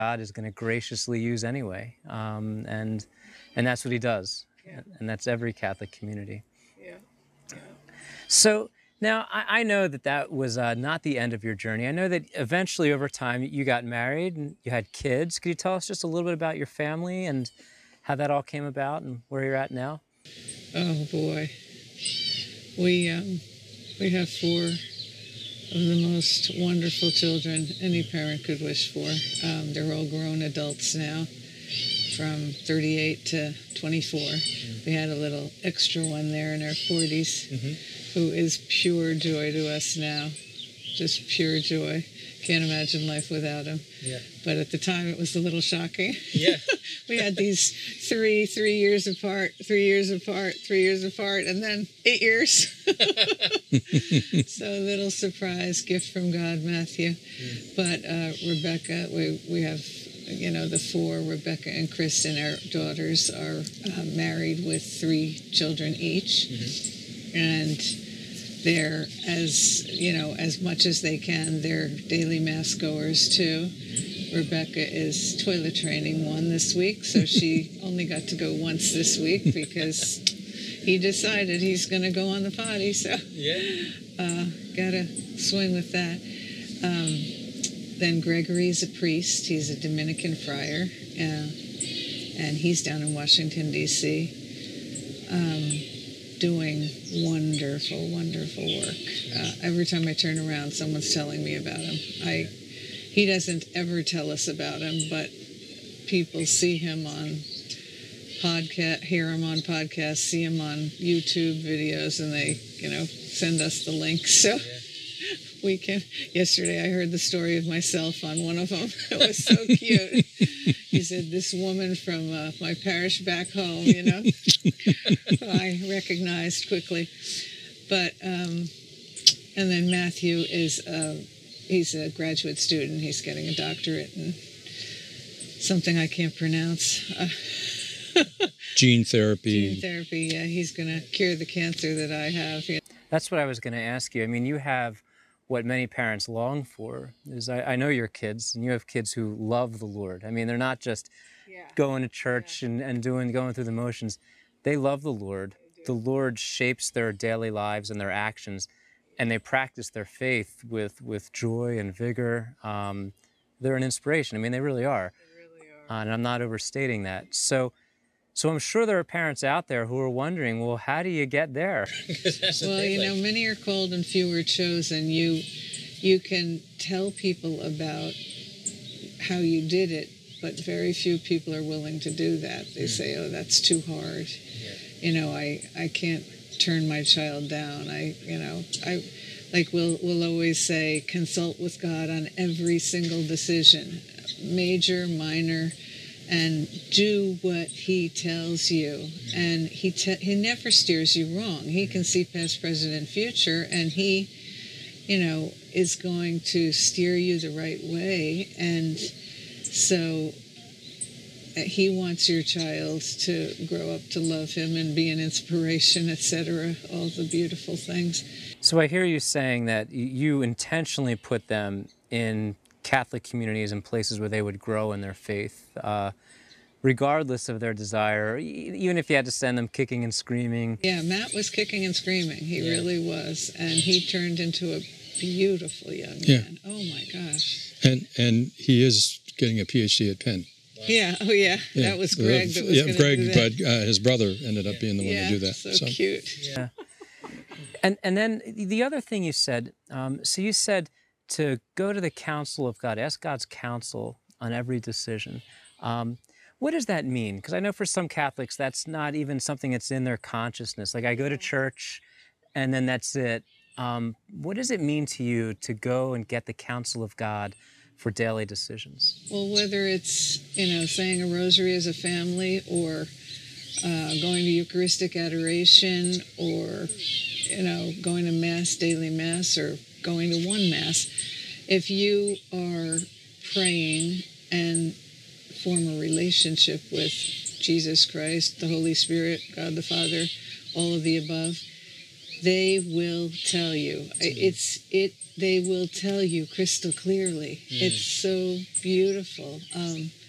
God is going to graciously use anyway, and that's what He does, and that's every Catholic community. Yeah. So now I know that that was not the end of your journey. I know that eventually, over time, you got married and you had kids. Could you tell us just a little bit about your family and how that all came about and where you're at now? Oh boy, we have four of the most wonderful children any parent could wish for. They're all grown adults now, from 38 to 24. We had a little extra one there in our 40s, who is pure joy to us now, just pure joy. Can't imagine life without him. Yeah. But at the time, it was a little shocking. Yeah. We had these three years apart, 3 years apart, 3 years apart, and then 8 years. So a little surprise gift from God, Matthew. But Rebecca, we have, the four, Rebecca and Kristen, our daughters, are married with 3 children each. And they're, as much as they can, they're daily mass goers too. Rebecca is toilet training one this week, so she only got to go once this week because he decided he's going to go on the potty, so gotta swing with that. Then Gregory's a priest. He's a Dominican friar, and he's down in Washington, D.C., doing wonderful, wonderful work. Every time I turn around, someone's telling me about him. He doesn't ever tell us about him, but people see him on podcast, hear him on podcasts, see him on YouTube videos, and they, send us the links. So we can. Yesterday, I heard the story of myself on one of them. It was so cute. He said, "This woman from my parish back home," I recognized quickly. But and then Matthew is. He's a graduate student. He's getting a doctorate in something I can't pronounce. Gene therapy. Gene therapy, yeah. He's going to cure the cancer that I have. That's what I was going to ask you. I mean, you have what many parents long for. I know your kids, and you have kids who love the Lord. I mean, they're not just going to church and going through the motions. They love the Lord. The Lord shapes their daily lives and their actions, and they practice their faith with joy and vigor. They're an inspiration. I mean, they really are. They really are. And I'm not overstating that. So I'm sure there are parents out there who are wondering, well, how do you get there? Well, many are called and few are chosen. You can tell people about how you did it, but very few people are willing to do that. They say, "Oh, that's too hard." I can't turn my child down. We'll always say, consult with God on every single decision, major, minor, and do what He tells you. And He never steers you wrong. He can see past, present, and future, and He, is going to steer you the right way. And so He wants your child to grow up to love Him and be an inspiration, etc., all the beautiful things. So I hear you saying that you intentionally put them in Catholic communities and places where they would grow in their faith, regardless of their desire, even if you had to send them kicking and screaming. Yeah, Matt was kicking and screaming. He really was. And he turned into a beautiful young man. Oh, my gosh. And he is getting a PhD at Penn. Yeah, oh yeah, that was Greg that was going to Greg, do that. but his brother ended up being the one to do that. So cute. Yeah. And then the other thing you said, so you said to go to the counsel of God, ask God's counsel on every decision. What does that mean? Because I know for some Catholics, that's not even something that's in their consciousness. Like, I go to church and then that's it. What does it mean to you to go and get the counsel of God for daily decisions? Well, whether it's, saying a rosary as a family, or going to Eucharistic adoration, or, going to Mass, daily Mass, or going to one Mass, if you are praying and form a relationship with Jesus Christ, the Holy Spirit, God the Father, all of the above, they will tell you. They will tell you crystal clearly. It's so beautiful.